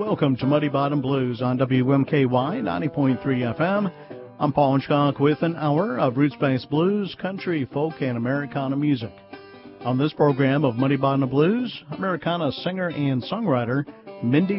Welcome to Muddy Bottom Blues on WMKY 90.3 FM. I'm Paul Hinchcock with an hour of roots-based blues, country, folk, and Americana music. On this program of Muddy Bottom Blues, Americana singer and songwriter Mindy